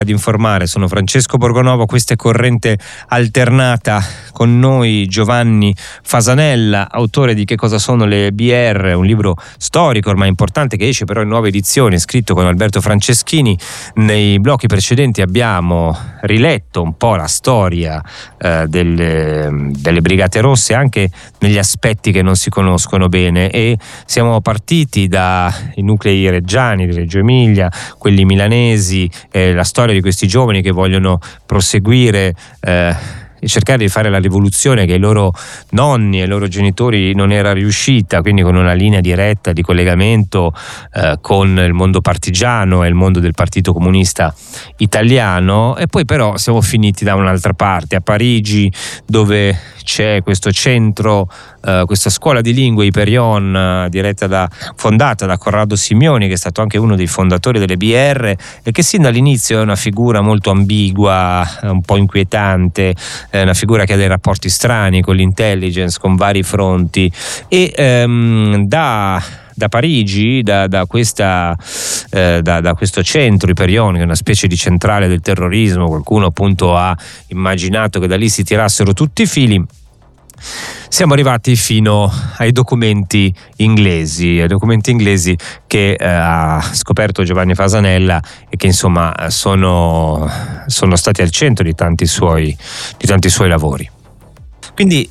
ad informare. Sono Francesco Borgonovo, questa è Corrente Alternata, con noi Giovanni Fasanella, autore di Che cosa sono le BR, un libro storico ormai importante che esce però in nuova edizione, scritto con Alberto Franceschini. Nei blocchi precedenti abbiamo riletto un po' la storia delle Brigate Rosse, anche negli aspetti che non si conoscono bene, e siamo partiti dai nuclei reggiani di Reggio Emilia, quelli milanesi, la storia di questi giovani che vogliono proseguire e cercare di fare la rivoluzione che ai loro nonni e ai loro genitori non era riuscita, quindi con una linea diretta di collegamento con il mondo partigiano e il mondo del Partito Comunista Italiano. E poi però siamo finiti da un'altra parte, a Parigi, dove c'è questo centro, questa scuola di lingue Hyperion, fondata da Corrado Simioni, che è stato anche uno dei fondatori delle BR e che sin dall'inizio è una figura molto ambigua, un po' inquietante, è una figura che ha dei rapporti strani con l'intelligence, con vari fronti, e da Parigi, da questo centro Hyperion, che è una specie di centrale del terrorismo, qualcuno appunto ha immaginato che da lì si tirassero tutti i fili, siamo arrivati fino ai documenti inglesi che ha scoperto Giovanni Fasanella e che insomma sono stati al centro di tanti suoi lavori. Quindi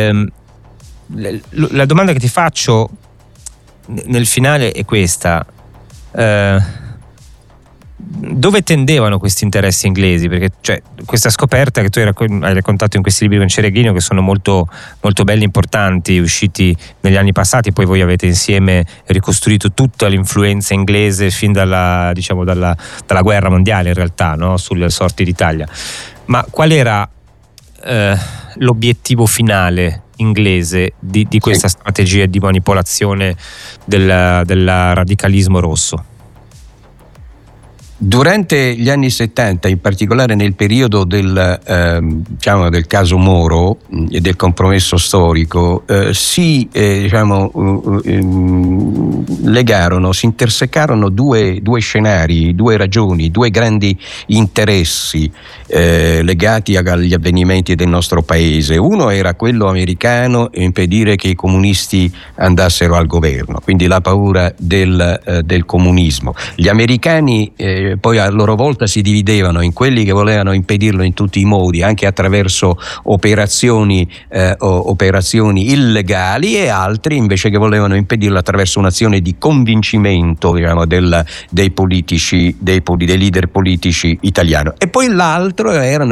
la domanda che ti faccio nel finale è questa: dove tendevano questi interessi inglesi? Perché questa scoperta che tu hai raccontato in questi libri con Cereghino, che sono molto, molto belli, importanti, usciti negli anni passati, poi voi avete insieme ricostruito tutta l'influenza inglese fin dalla guerra mondiale, in realtà, no? Sulle sorti d'Italia. Ma qual era l'obiettivo finale inglese di questa strategia di manipolazione del radicalismo rosso? Durante gli anni 70, in particolare nel periodo del caso Moro e del compromesso storico, si intersecarono due scenari, due ragioni, due grandi interessi legati agli avvenimenti del nostro paese. Uno era quello americano, impedire che i comunisti andassero al governo, quindi la paura del comunismo. Gli americani poi a loro volta si dividevano in quelli che volevano impedirlo in tutti i modi, anche attraverso operazioni illegali, e altri invece che volevano impedirlo attraverso un'azione di convincimento, dei leader politici italiani. E poi l'altro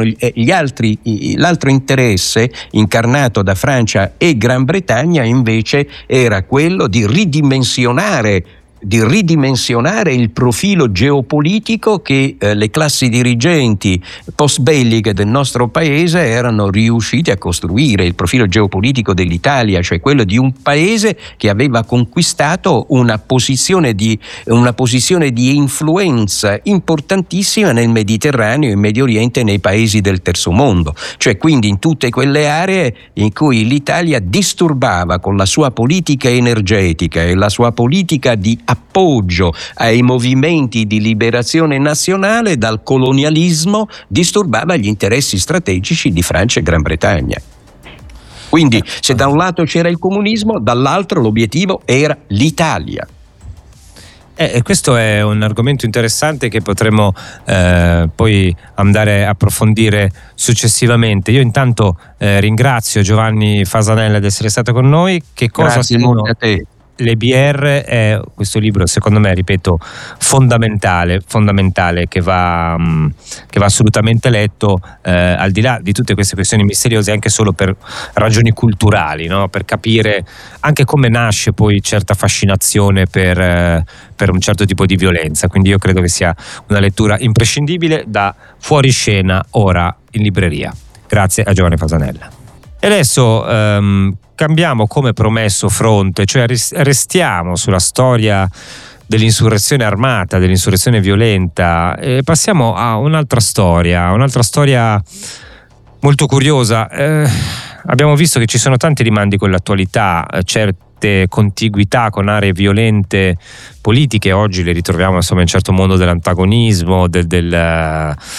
interesse incarnato da Francia e Gran Bretagna invece era quello di ridimensionare il profilo geopolitico che le classi dirigenti post-belliche del nostro paese erano riusciti a costruire, il profilo geopolitico dell'Italia, cioè quello di un paese che aveva conquistato una posizione di influenza importantissima nel Mediterraneo, in Medio Oriente e nei paesi del terzo mondo, cioè quindi in tutte quelle aree in cui l'Italia disturbava con la sua politica energetica e la sua politica di appoggio ai movimenti di liberazione nazionale dal colonialismo, disturbava gli interessi strategici di Francia e Gran Bretagna. Quindi se da un lato c'era il comunismo, dall'altro l'obiettivo era l'Italia. Questo è un argomento interessante che potremo poi andare a approfondire successivamente. Io intanto ringrazio Giovanni Fasanella di essere stato con noi. Che cosa Grazie sono a te. le BR? È questo libro, secondo me, ripeto, fondamentale, che va assolutamente letto, al di là di tutte queste questioni misteriose, anche solo per ragioni culturali, no? Per capire anche come nasce poi certa fascinazione per un certo tipo di violenza. Quindi io credo che sia una lettura imprescindibile da Fuoriscena, ora in libreria. Grazie a Giovanni Fasanella. E adesso cambiamo, come promesso, fronte, cioè restiamo sulla storia dell'insurrezione armata, dell'insurrezione violenta, e passiamo a un'altra storia molto curiosa. Abbiamo visto che ci sono tanti rimandi con l'attualità, certe contiguità con aree violente politiche, oggi le ritroviamo insomma in un certo mondo dell'antagonismo,